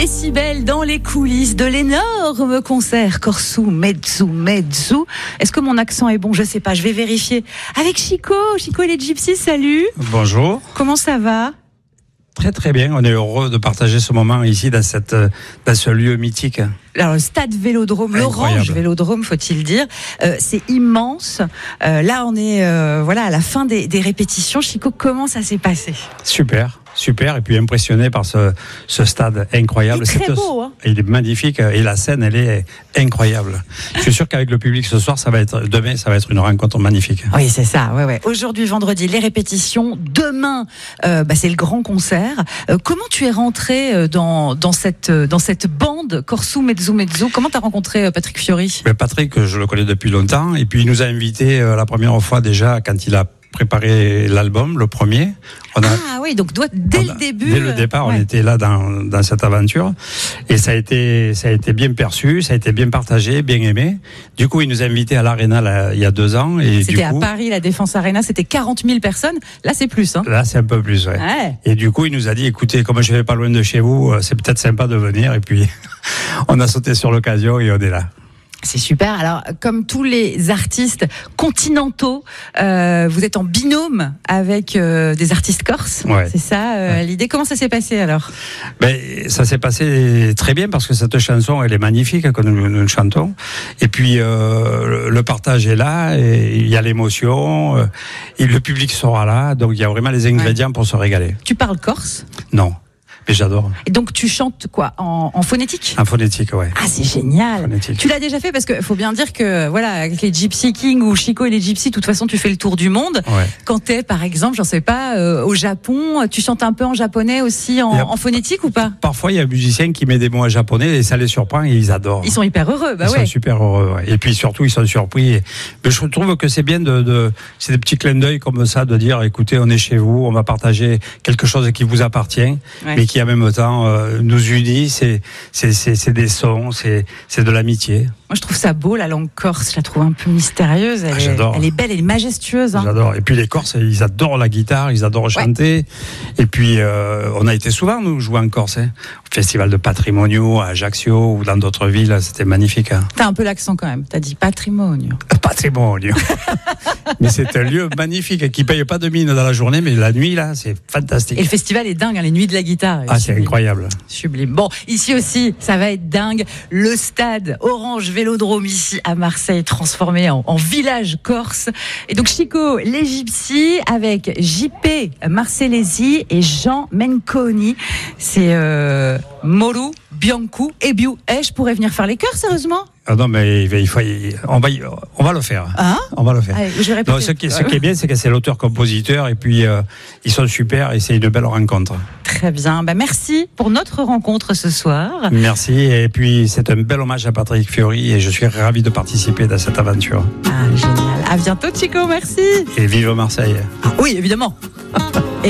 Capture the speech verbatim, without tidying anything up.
Et si belle dans les coulisses de l'énorme concert Corso Mezzo Mezzo. Est-ce que mon accent est bon? Je sais pas, je vais vérifier. Avec Chico, Chico et les Gypsies, salut. Bonjour. Comment ça va? Très très bien, on est heureux de partager ce moment ici dans, cette, dans ce lieu mythique. Alors le stade Vélodrome, l'Orange Vélodrome, faut-il dire, euh, c'est immense. Euh, là, on est euh, voilà à la fin des, des répétitions. Chico, comment ça s'est passé? Super. Super, et puis impressionné par ce, ce stade incroyable. Il est très beau, hein. Il est magnifique, et la scène, elle est incroyable. Je suis sûr qu'avec le public ce soir, ça va être, demain, ça va être une rencontre magnifique. Oui, c'est ça, ouais, ouais. Aujourd'hui, vendredi, les répétitions. Demain, euh, bah, c'est le grand concert. Euh, comment tu es rentré dans, dans, cette, dans cette bande Corso Mezzo Mezzo? Comment tu as rencontré Patrick Fiori? Mais Patrick, je le connais depuis longtemps, et puis il nous a invités euh, la première fois déjà quand il a préparé l'album, le premier. On a, ah oui, donc doit, dès a, le début. Dès le départ, ouais. On était là dans, dans cette aventure. Et ça a été, ça a été bien perçu, ça a été bien partagé, bien aimé. Du coup, il nous a invités à l'Arena là, il y a deux ans. Et c'était du coup, à Paris, la Défense Arena, c'était quarante mille personnes. Là, c'est plus. Hein. Là, c'est un peu plus, ouais. ouais. Et du coup, il nous a dit, écoutez, comme je vais pas loin de chez vous, c'est peut-être sympa de venir. Et puis, on a sauté sur l'occasion et on est là. C'est super. Alors, comme tous les artistes continentaux, euh, vous êtes en binôme avec euh, des artistes corses. Ouais. C'est ça euh, ouais. L'idée. Comment ça s'est passé alors? Ben, ça s'est passé très bien parce que cette chanson, elle est magnifique que nous, nous chantons. Et puis euh, le partage est là, et il y a l'émotion, euh, et le public sera là. Donc il y a vraiment les ingrédients ouais. pour se régaler. Tu parles corse? Non. Mais j'adore. Et donc tu chantes quoi, en, en phonétique? En phonétique, ouais. Ah, c'est génial. Phonétique. Tu l'as déjà fait, parce qu'il faut bien dire que voilà, avec les Gypsy Kings ou Chico et les Gypsies, de toute façon tu fais le tour du monde. Ouais. Quand t'es par exemple, j'en sais pas, euh, au Japon, tu chantes un peu en japonais aussi, en, a, en phonétique ou pas? Parfois il y a un musicien qui met des mots en japonais et ça les surprend et ils adorent. Ils sont hyper heureux, bah ils ouais. Ils sont super heureux, ouais. Et puis surtout ils sont surpris. Et... Mais je trouve que c'est bien de, de, c'est des petits clins d'œil comme ça, de dire écoutez, on est chez vous, on va partager quelque chose qui vous appartient, ouais. mais qui en même temps nous unit, c'est, c'est, c'est, c'est des sons, c'est, c'est de l'amitié. Moi, je trouve ça beau, la langue corse, je la trouve un peu mystérieuse, elle, ah, est, elle est belle, elle est majestueuse. Hein. J'adore. Et puis les Corses, ils adorent la guitare, ils adorent chanter. Ouais. Et puis, euh, on a été souvent, nous, jouer en Corse, hein, au Festival de Patrimonio, à Ajaccio, ou dans d'autres villes, c'était magnifique. Hein. T'as un peu l'accent quand même, t'as dit Patrimonio. Patrimonio. Mais c'est un lieu magnifique, qui ne paye pas de mine dans la journée, mais la nuit, là, c'est fantastique. Et le festival est dingue, hein, les nuits de la guitare. Ah, c'est incroyable. Sublime. Bon, ici aussi, ça va être dingue. Le stade Orange Vélodrome, ici à Marseille, transformé en, en village corse. Et donc, Chico, les Gypsies, avec J P Marcellesi et Jean Menconi. C'est euh, Moru, Biancu et Biu. Eh, je pourrais venir faire les chœurs, sérieusement? Ah non, mais il faut, on, va, on va le faire. Hein? On va le faire. Allez, je vais non, ce, qui, ce qui est bien, c'est que c'est l'auteur-compositeur et puis euh, ils sont super et c'est une belle rencontre. Très bien. Bah, merci pour notre rencontre ce soir. Merci. Et puis, c'est un bel hommage à Patrick Fiori et je suis ravi de participer à cette aventure. Ah, génial. À bientôt, Chico. Merci. Et vive Marseille. Ah, oui, évidemment.